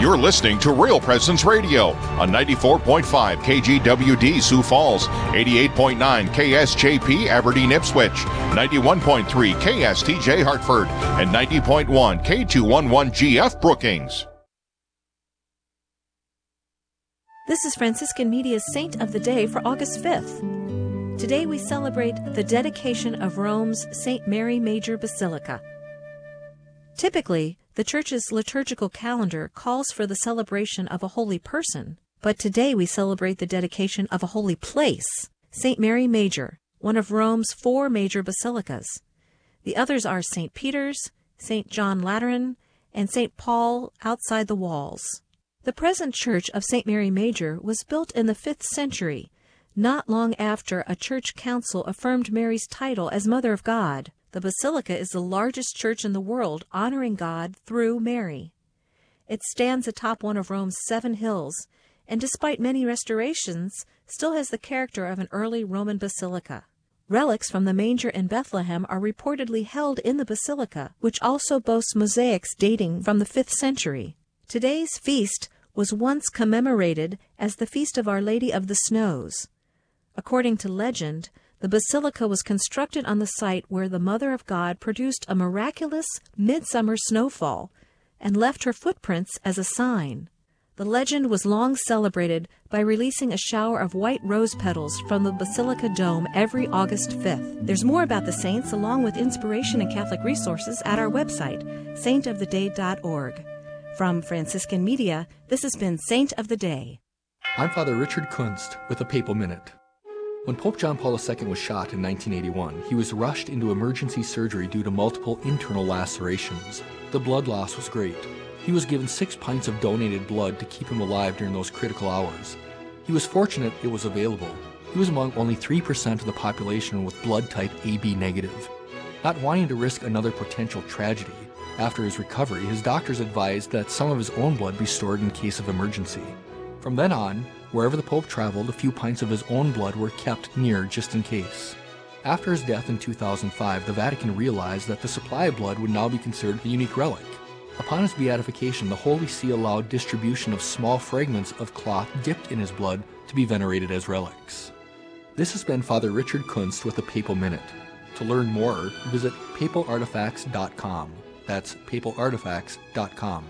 You're listening to Real Presence Radio on 94.5 KGWD Sioux Falls, 88.9 KSJP Aberdeen Ipswich, 91.3 KSTJ Hartford, and 90.1 K211GF Brookings. This is Franciscan Media's Saint of the Day for August 5th. Today we celebrate the dedication of Rome's St. Mary Major Basilica. Typically, the Church's liturgical calendar calls for the celebration of a holy person, but today we celebrate the dedication of a holy place, St. Mary Major, one of Rome's 4 major basilicas. The others are St. Peter's, St. John Lateran, and St. Paul outside the walls. The present Church of St. Mary Major was built in the 5th century, not long after a church council affirmed Mary's title as Mother of God. The basilica is the largest church in the world honoring God through Mary. It stands atop one of Rome's 7 hills, and despite many restorations, still has the character of an early Roman basilica. Relics from the manger in Bethlehem are reportedly held in the basilica, which also boasts mosaics dating from the 5th century. Today's feast was once commemorated as the Feast of Our Lady of the Snows. According to legend, the basilica was constructed on the site where the Mother of God produced a miraculous midsummer snowfall and left her footprints as a sign. The legend was long celebrated by releasing a shower of white rose petals from the basilica dome every August 5th. There's more about the saints along with inspiration and Catholic resources at our website, saintoftheday.org. From Franciscan Media, this has been Saint of the Day. I'm Father Richard Kunst with a Papal Minute. When Pope John Paul II was shot in 1981, he was rushed into emergency surgery due to multiple internal lacerations. The blood loss was great. He was given 6 pints of donated blood to keep him alive during those critical hours. He was fortunate it was available. He was among only 3% of the population with blood type AB negative. Not wanting to risk another potential tragedy, after his recovery, his doctors advised that some of his own blood be stored in case of emergency. From then on, wherever the Pope traveled, a few pints of his own blood were kept near just in case. After his death in 2005, the Vatican realized that the supply of blood would now be considered a unique relic. Upon his beatification, the Holy See allowed distribution of small fragments of cloth dipped in his blood to be venerated as relics. This has been Father Richard Kunst with the Papal Minute. To learn more, visit papalartifacts.com. That's papalartifacts.com.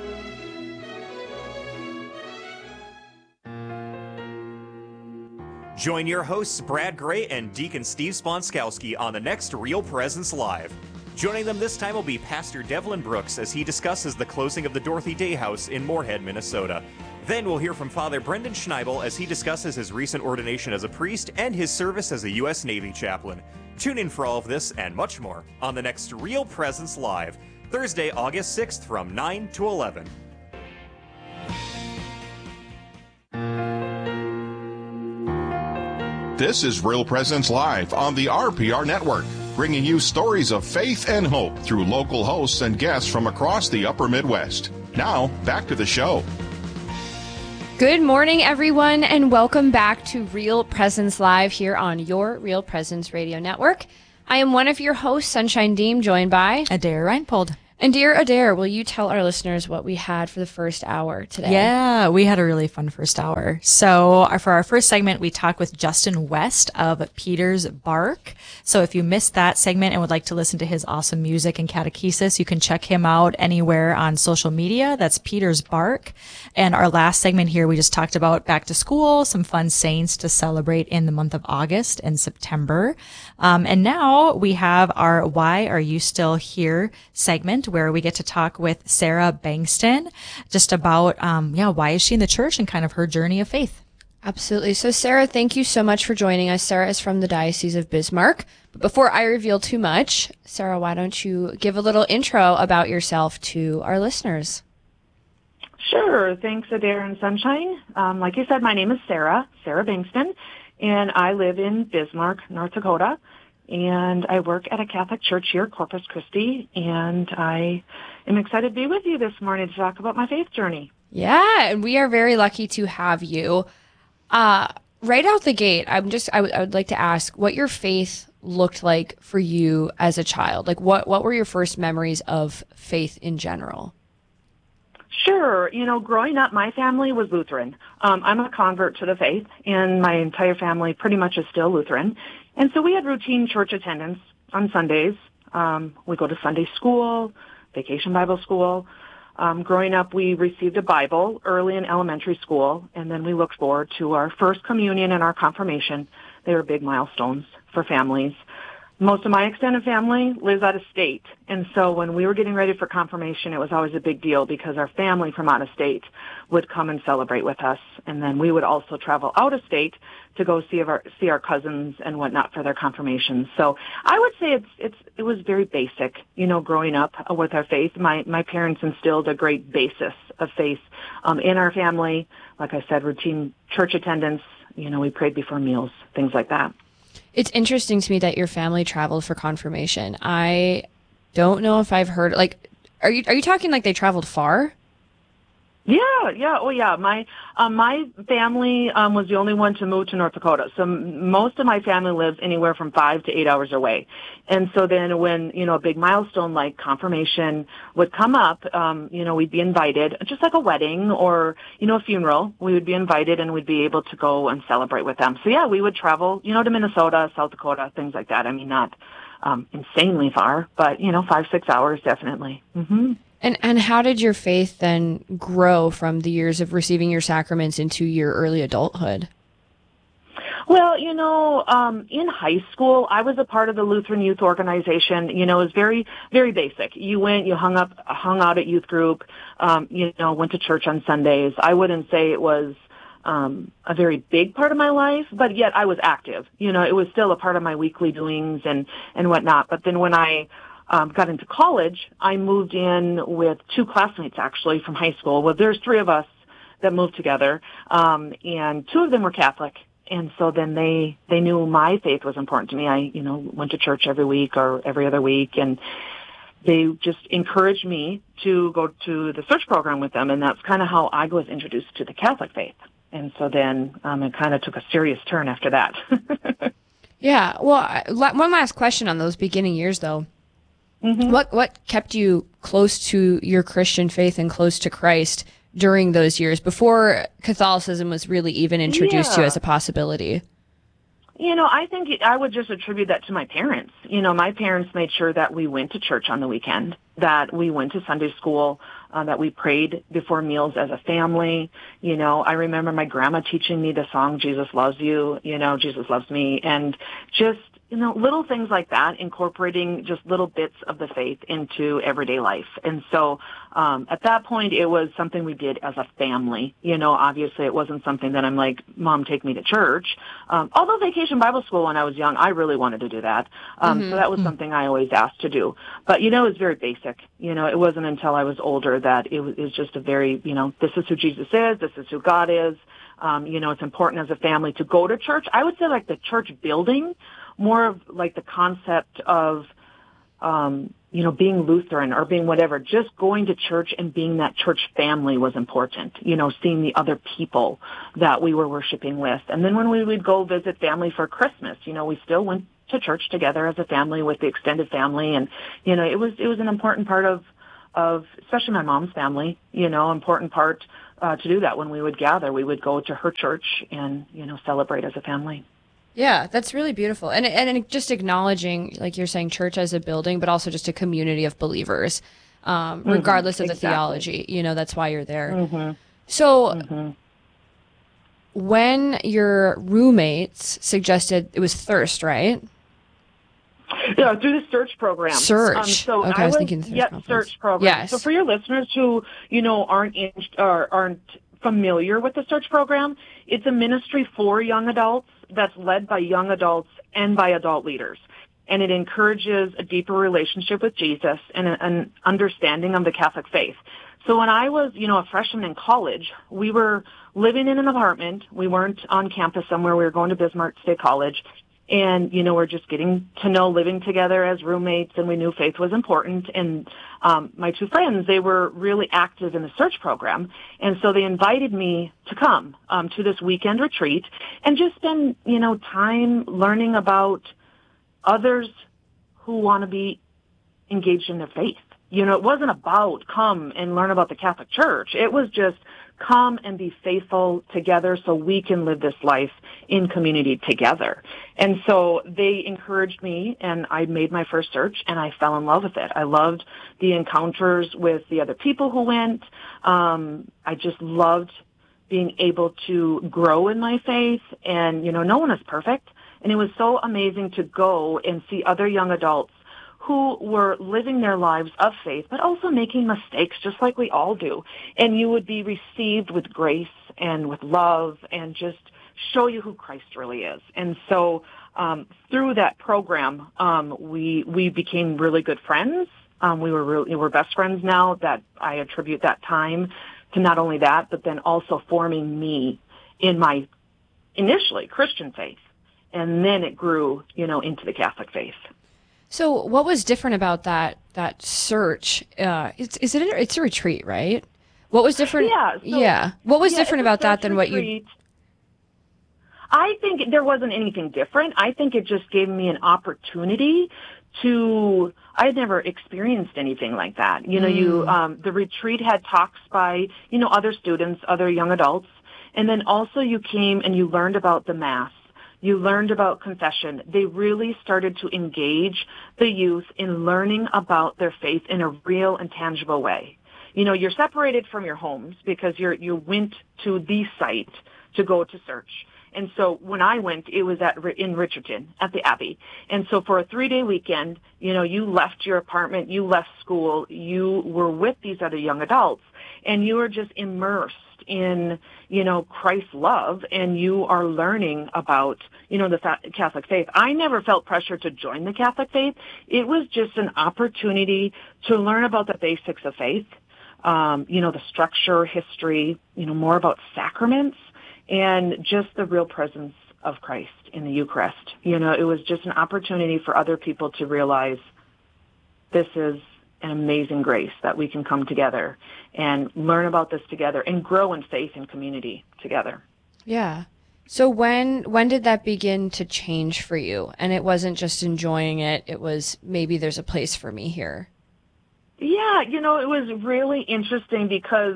Join your hosts Brad Gray and Deacon Steve Sponskowski on the next Real Presence Live. Joining them this time will be Pastor Devlin Brooks as he discusses the closing of the Dorothy Day House in Moorhead, Minnesota. Then we'll hear from Father Brendan Schneibel as he discusses his recent ordination as a priest and his service as a U.S. Navy chaplain. Tune in for all of this and much more on the next Real Presence Live, Thursday, August 6th from 9 to 11. This is Real Presence Live on the RPR Network, bringing you stories of faith and hope through local hosts and guests from across the upper Midwest. Now, back to the show. Good morning, everyone, and welcome back to Real Presence Live here on your Real Presence Radio Network. I am one of your hosts, Sunshine Deem, joined by Adair Reinpold. And dear Adair, will you tell our listeners what we had for the first hour today? Yeah, we had a really fun first hour. So for our first segment, we talked with Justin West of Peter's Bark. So if you missed that segment and would like to listen to his awesome music and catechesis, you can check him out anywhere on social media. That's Peter's Bark. And our last segment here, we just talked about back to school, some fun saints to celebrate in the month of August and September. And now we have our Why Are You Still Here segment, where we get to talk with Sarah Bankston just about, why is she in the church and kind of her journey of faith. Absolutely. So Sarah, thank you so much for joining us. Sarah is from the Diocese of Bismarck. But before I reveal too much, Sarah, why don't you give a little intro about yourself to our listeners? Sure. Thanks, Adair and Sunshine. Like you said, my name is Sarah Bankston, and I live in Bismarck, North Dakota. And I work at a Catholic church here, Corpus Christi, and I am excited to be with you this morning to talk about my faith journey. Yeah, and we are very lucky to have you. Right out the gate, I would like to ask what your faith looked like for you as a child. Like, what were your first memories of faith in general? Sure. Growing up, my family was Lutheran. I'm a convert to the faith, and my entire family pretty much is still Lutheran. And so we had routine church attendance on Sundays. We go to Sunday school, vacation Bible school. Growing up, we received a Bible early in elementary school, and then we looked forward to our first communion and our confirmation. They were big milestones for families. Most of my extended family lives out of state, and so when we were getting ready for confirmation, it was always a big deal because our family from out of state would come and celebrate with us, and then we would also travel out of state to go see our cousins and whatnot for their confirmations. So I would say it was very basic, growing up with our faith. My parents instilled a great basis of faith in our family. Like I said, routine church attendance. We prayed before meals, things like that. It's interesting to me that your family traveled for confirmation. I don't know if I've heard, are you talking like they traveled far? Yeah. Oh, yeah. My family was the only one to move to North Dakota. So most of my family lives anywhere from 5 to 8 hours away. And so then when, a big milestone like confirmation would come up, we'd be invited, just like a wedding or, a funeral. We would be invited and we'd be able to go and celebrate with them. So yeah, we would travel, to Minnesota, South Dakota, things like that. I mean, not insanely far, but, 5-6 hours definitely. Mm-hmm. And how did your faith then grow from the years of receiving your sacraments into your early adulthood? Well, in high school, I was a part of the Lutheran Youth Organization. It was very, very basic. You went, you hung out at youth group, went to church on Sundays. I wouldn't say it was a very big part of my life, but yet I was active. It was still a part of my weekly doings and whatnot. But then when I got into college, I moved in with 2 classmates actually from high school. Well, there's 3 of us that moved together, and 2 of them were Catholic. And so then they knew my faith was important to me. I, went to church every week or every other week, and they just encouraged me to go to the search program with them, and that's kind of how I was introduced to the Catholic faith. And so then it kind of took a serious turn after that. Yeah. Well, one last question on those beginning years, though. Mm-hmm. What kept you close to your Christian faith and close to Christ during those years before Catholicism was really even introduced to you as a possibility? I think I would just attribute that to my parents. My parents made sure that we went to church on the weekend, that we went to Sunday school, that we prayed before meals as a family. I remember my grandma teaching me the song, Jesus Loves You, Jesus Loves Me, and just little things like that, incorporating just little bits of the faith into everyday life. And so at that point, it was something we did as a family. Obviously it wasn't something that I'm like, Mom, take me to church. Although vacation Bible school when I was young, I really wanted to do that. So that was something I always asked to do. But, it was very basic. It wasn't until I was older that it was just a very, this is who Jesus is, this is who God is. It's important as a family to go to church. I would say like the church building, more of like the concept of, being Lutheran or being whatever, just going to church and being that church family was important, seeing the other people that we were worshiping with. And then when we would go visit family for Christmas, we still went to church together as a family with the extended family. And, it was an important part of especially my mom's family, important part to do that. When we would gather, we would go to her church and, celebrate as a family. Yeah, that's really beautiful. And just acknowledging, like you're saying, church as a building, but also just a community of believers, regardless of the theology. That's why you're there. Mm-hmm. So when your roommates suggested, it was Thirst, right? Yeah, through the search program. Search. Okay, I was thinking the search program. Yes. So for your listeners who, aren't familiar with the search program, it's a ministry for young adults that's led by young adults and by adult leaders. And it encourages a deeper relationship with Jesus and an understanding of the Catholic faith. So when I was, a freshman in college, we were living in an apartment. We weren't on campus somewhere. We were going to Bismarck State College. And, we're just getting to know living together as roommates, and we knew faith was important. And my 2 friends, they were really active in the search program. And so they invited me to come to this weekend retreat and just spend, time learning about others who want to be engaged in their faith. it wasn't about come and learn about the Catholic Church. It was just come and be faithful together so we can live this life in community together. And so they encouraged me, and I made my first search, and I fell in love with it. I loved the encounters with the other people who went. I just loved being able to grow in my faith, and, no one is perfect. And it was so amazing to go and see other young adults who were living their lives of faith, but also making mistakes just like we all do. And you would be received with grace and with love and just show you who Christ really is. And so through that program, we became really good friends. We're best friends now. That I attribute that time to not only that, but then also forming me in my initially Christian faith. And then it grew, into the Catholic faith. So what was different about that search? It's a retreat, right? What was different? Yeah. What was different about that than what you? I think there wasn't anything different. I think it just gave me an opportunity to. I had never experienced anything like that. The retreat had talks by other students, other young adults, and then also you came and you learned about the Mass. You learned about confession. They really started to engage the youth in learning about their faith in a real and tangible way. You're separated from your homes because you went to the site to go to search. And so when I went, it was in Richardson at the Abbey. And so for a 3-day weekend, you left your apartment, you left school, you were with these other young adults, and you were just immersed in, Christ's love, and you are learning about, the Catholic faith. I never felt pressure to join the Catholic faith. It was just an opportunity to learn about the basics of faith, the structure, history, more about sacraments, and just the real presence of Christ in the Eucharist. It was just an opportunity for other people to realize this is an amazing grace that we can come together and learn about this together and grow in faith and community together. Yeah. So when did that begin to change for you? And it wasn't just enjoying it. It was maybe there's a place for me here. Yeah. It was really interesting because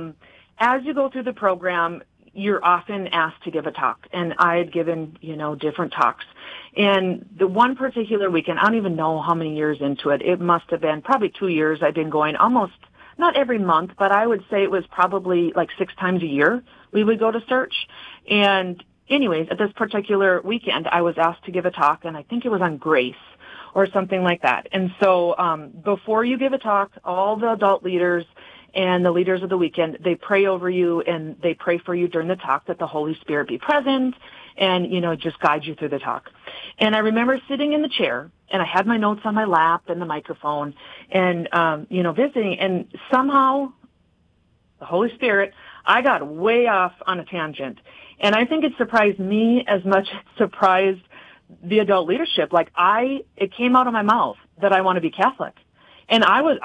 as you go through the program, you're often asked to give a talk. And I had given, different talks. And the one particular weekend, I don't even know how many years into it. It must have been probably 2 years. I've been going almost, not every month, but I would say it was probably like 6 times a year we would go to search. And anyways, at this particular weekend, I was asked to give a talk, and I think it was on grace or something like that. And so before you give a talk, all the adult leaders and the leaders of the weekend, they pray over you and they pray for you during the talk that the Holy Spirit be present and, just guide you through the talk. And I remember sitting in the chair, and I had my notes on my lap and the microphone and, visiting, and somehow the Holy Spirit, I got way off on a tangent. And I think it surprised me as much as it surprised the adult leadership. It came out of my mouth that I want to be Catholic. And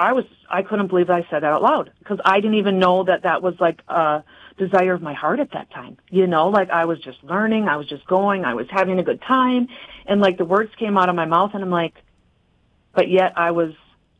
I couldn't believe that I said that out loud because I didn't even know that was like a desire of my heart at that time. I was just learning, I was just going, I was having a good time. And the words came out of my mouth and I'm like, but yet I was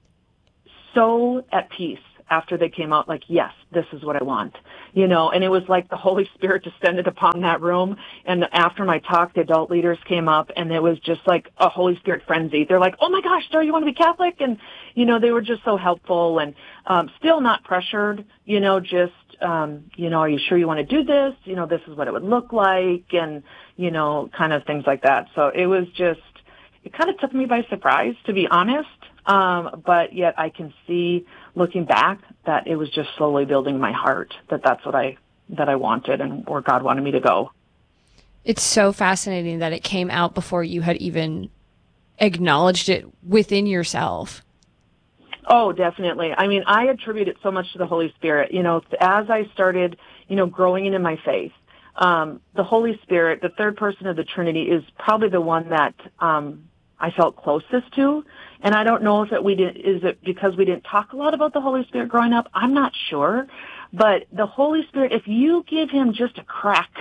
so at peace after they came out, yes, this is what I want, and it was like the Holy Spirit descended upon that room. And after my talk, the adult leaders came up and it was just like a Holy Spirit frenzy. They're like, oh my gosh, Sarah, you want to be Catholic? And, they were just so helpful and, still not pressured, just, are you sure you want to do this? This is what it would look like and, kind of things like that. So it was just, it kind of took me by surprise, to be honest. But yet I can see looking back that it was just slowly building my heart that's what I wanted and where God wanted me to go. It's so fascinating that it came out before you had even acknowledged it within yourself. Oh, definitely. I mean, I attribute it so much to the Holy Spirit. As I started, growing into my faith, the Holy Spirit, the third person of the Trinity, is probably the one that I felt closest to. And I don't know if is it because we didn't talk a lot about the Holy Spirit growing up? I'm not sure. But the Holy Spirit, if you give him just a crack,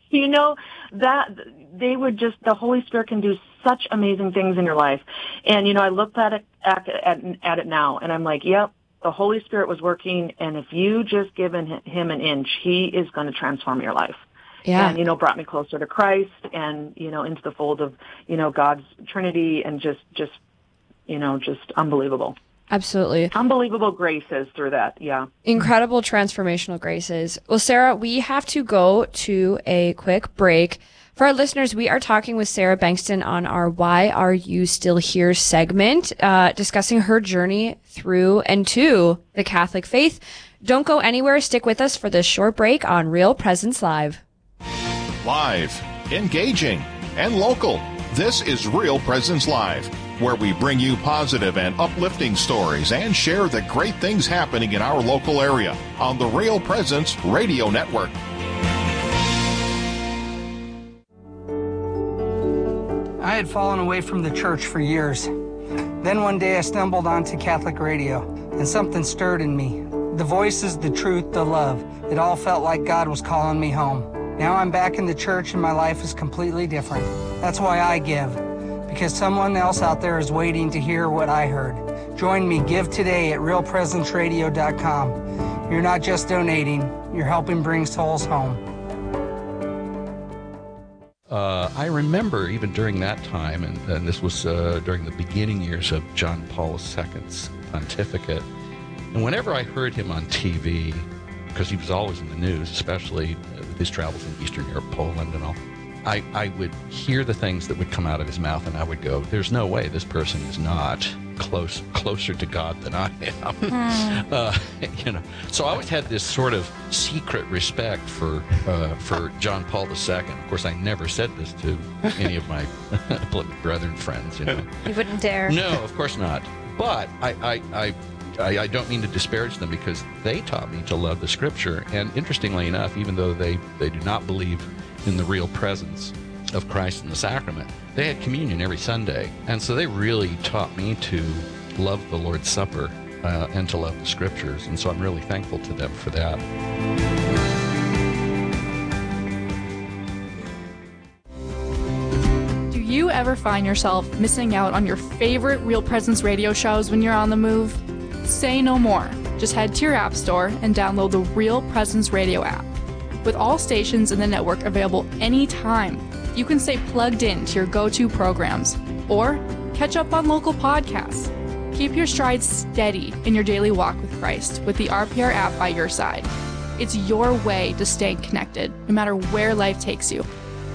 You know, that they would just, the Holy Spirit can do such amazing things in your life. And, you know, I looked at it now, and I'm like, yep, the Holy Spirit was working, and if you just give him an inch, he is going to transform your life. Yeah. And, you know, brought me closer to Christ and, you know, into the fold of, you know, God's Trinity, and just unbelievable. Absolutely. Unbelievable graces through that, yeah. Incredible transformational graces. Well, Sarah, we have to go to a quick break. For our listeners, we are talking with Sarah Bankston on our Why Are You Still Here segment, discussing her journey through and to the Catholic faith. Don't go anywhere. Stick with us for this short break on Real Presence Live. Live, engaging, and local. This is Real Presence Live, where we bring you positive and uplifting stories and share the great things happening in our local area on the Real Presence Radio Network. I had fallen away from the church for years. Then one day I stumbled onto Catholic radio, and something stirred in me. The voices, the truth, the love. It all felt like God was calling me home. Now I'm back in the church and my life is completely different. That's why I give, because someone else out there is waiting to hear what I heard. Join me, give today at realpresenceradio.com. You're not just donating, you're helping bring souls home. I remember even during that time, and this was during the beginning years of John Paul II's pontificate, and whenever I heard him on TV, because he was always in the news, especially with his travels in Eastern Europe, Poland and all, I would hear the things that would come out of his mouth, and I would go, there's no way this person is not closer to God than I am. You know, so I always had this sort of secret respect for John Paul II. Of course, I never said this to any of my brethren friends. You know, You wouldn't dare. no, of course not. But I don't mean to disparage them, because they taught me to love the Scripture. And interestingly enough, even though they do not believe in the real presence of Christ in the sacrament, they had communion every Sunday. And so they really taught me to love the Lord's Supper and to love the Scriptures. And so I'm really thankful to them for that. Do you ever find yourself missing out on your favorite Real Presence radio shows when you're on the move? Say no more. Just head to your app store and download the Real Presence Radio app. With all stations in the network available anytime, you can stay plugged in to your go-to programs or catch up on local podcasts. Keep your stride steady in your daily walk with Christ with the RPR app by your side. It's your way to stay connected, no matter where life takes you.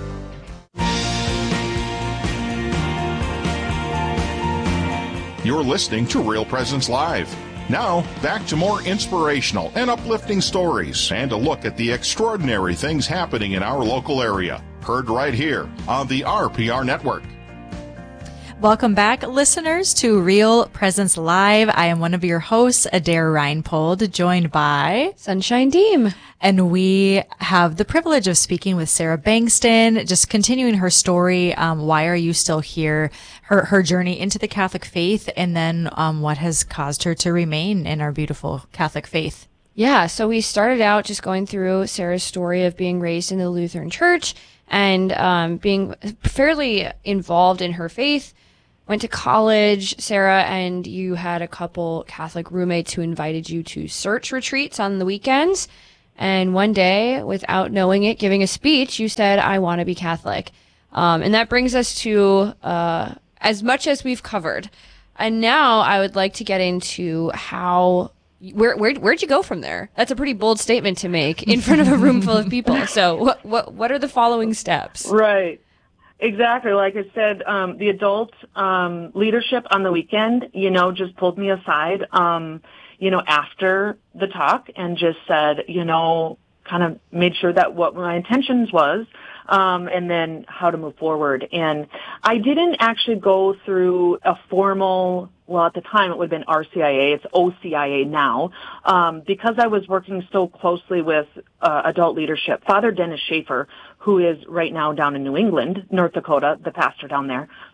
You're listening to Real Presence Live. Now, back to more inspirational and uplifting stories and a look at the extraordinary things happening in our local area. Heard right here on the RPR Network. Welcome back, listeners, to Real Presence Live. I am one of your hosts, Adair Reinpold, joined by Sunshine Deem. And we have the privilege of speaking with Sarah Bankston, just continuing her story. Why are you still here? Her journey into the Catholic faith, and then what has caused her to remain in our beautiful Catholic faith. Yeah, so we started out just going through Sarah's story of being raised in the Lutheran Church and being fairly involved in her faith. Went to college, Sarah, and you had a couple Catholic roommates who invited you to search retreats on the weekends. And one day, without knowing it, giving a speech, you said, I want to be Catholic. And that brings us to as much as we've covered. And now I would like to get into where'd you go from there? That's a pretty bold statement to make in front of a room full of people. So what are the following steps? Right. Exactly. Like I said, the adult leadership on the weekend, just pulled me aside, after the talk and just said, kind of made sure that what my intentions was, and then how to move forward. And I didn't actually go through a formal, well, at the time it would have been RCIA, it's OCIA now, because I was working so closely with adult leadership. Father Dennis Schaefer, who is right now down in New England, North Dakota, the pastor down there,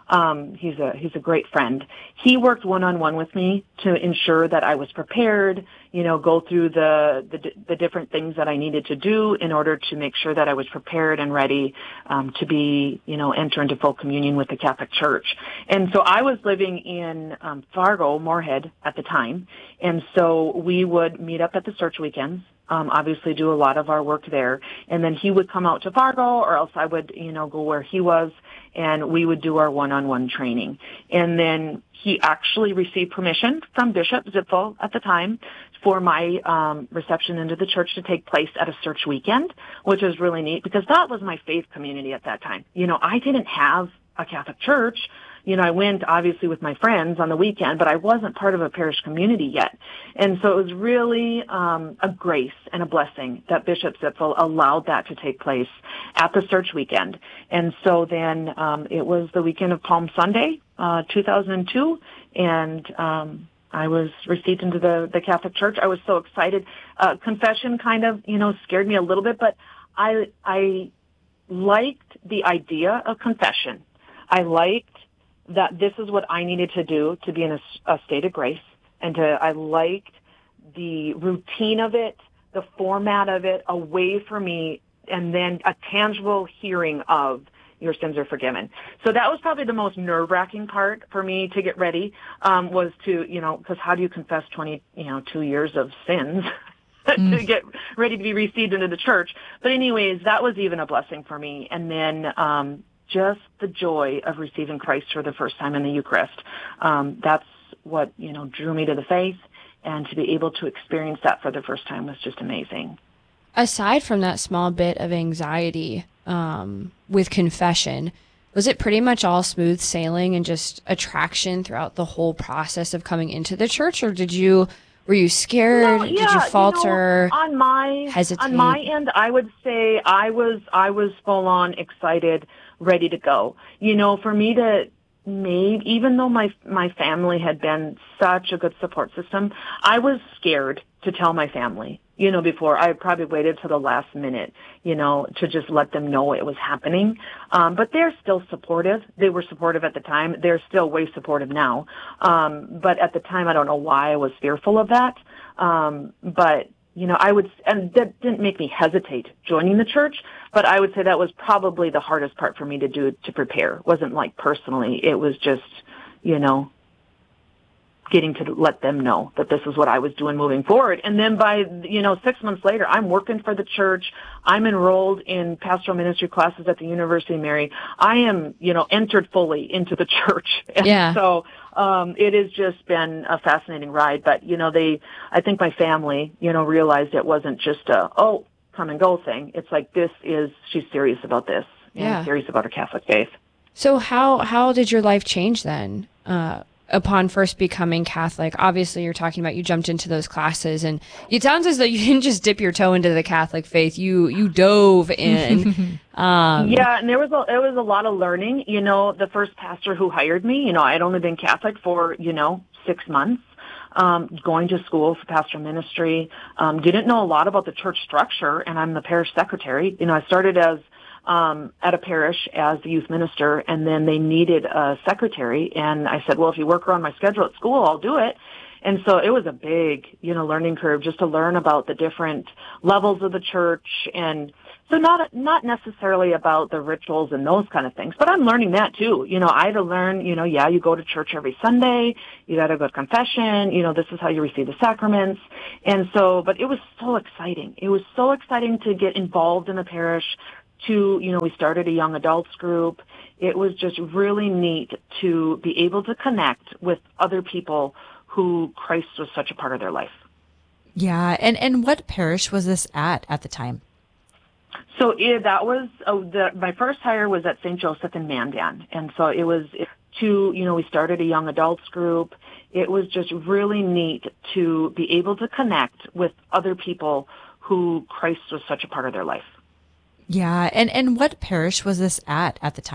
He's a great friend. He worked one-on-one with me to ensure that I was prepared, go through the different things that I needed to do in order to make sure that I was prepared and ready to be, enter into full communion with the Catholic Church. And so I was living in Fargo, Moorhead at the time, and so we would meet up at the search weekends. Obviously do a lot of our work there. And then he would come out to Fargo, or else I would, go where he was, and we would do our one-on-one training. And then he actually received permission from Bishop Zipfel at the time for my reception into the church to take place at a search weekend, which was really neat because that was my faith community at that time. I didn't have a Catholic church. I went obviously with my friends on the weekend, but I wasn't part of a parish community yet. And so it was really a grace and a blessing that Bishop Zipfel allowed that to take place at the search weekend. And so then it was the weekend of Palm Sunday, 2002, and I was received into the Catholic Church. I was so excited. Confession kind of, scared me a little bit, but I liked the idea of confession. I liked that this is what I needed to do to be in a state of grace, and I liked the routine of it, the format of it, a way for me, and then a tangible hearing of your sins are forgiven. So that was probably the most nerve-wracking part for me to get ready, was to, because how do you confess 22 years of sins to get ready to be received into the church? But anyways, that was even a blessing for me. And then, just the joy of receiving Christ for the first time in the Eucharist. That's what, drew me to the faith, and to be able to experience that for the first time was just amazing. Aside from that small bit of anxiety with confession, was it pretty much all smooth sailing and just attraction throughout the whole process of coming into the church, or were you scared? No, yeah, did you falter? Hesitate? On my end, I would say I was full on excited, ready to go. For me to even though my family had been such a good support system, I was scared to tell my family, before. I probably waited till the last minute, to just let them know it was happening. But they're still supportive. They were supportive at the time. They're still way supportive now. But at the time, I don't know why I was fearful of that. But and that didn't make me hesitate joining the church, but I would say that was probably the hardest part for me to do, to prepare. It wasn't like personally, it was just, getting to let them know that this is what I was doing moving forward. And then by, 6 months later, I'm working for the church. I'm enrolled in pastoral ministry classes at the University of Mary. I am, entered fully into the church. And yeah. So, it has just been a fascinating ride. But, I think my family, realized it wasn't just come and go thing. It's like, she's serious about this. Yeah. Serious about her Catholic faith. So how did your life change then? Upon first becoming Catholic? Obviously you're talking about you jumped into those classes, and it sounds as though you didn't just dip your toe into the Catholic faith. You dove in. Yeah, and it was a lot of learning. The first pastor who hired me, I'd only been Catholic for, 6 months. Going to school for pastoral ministry, didn't know a lot about the church structure, and I'm the parish secretary. I started as at a parish as the youth minister, and then they needed a secretary, and I said, well, if you work around my schedule at school, I'll do it. And so it was a big, learning curve just to learn about the different levels of the church. And so not necessarily about the rituals and those kind of things, but I'm learning that too. I had to learn, you go to church every Sunday, you got to go to confession, this is how you receive the sacraments. And so, but it was so exciting. It was so exciting to get involved in the parish. We started a young adults group. It was just really neat to be able to connect with other people who Christ was such a part of their life. Yeah. And what parish was this at the time? So that was, my first hire was at St. Joseph in Mandan. And so it was we started a young adults group. It was just really neat to be able to connect with other people who Christ was such a part of their life. Yeah. And what parish was this at the time?